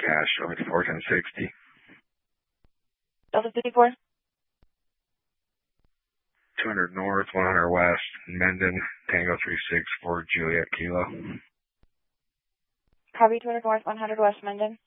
cash, show me 41060. Delta 54. 200 North, 100 West, Mendon, Tango 36 for Juliet Kilo. Copy 200 North, 100 West, Mendon.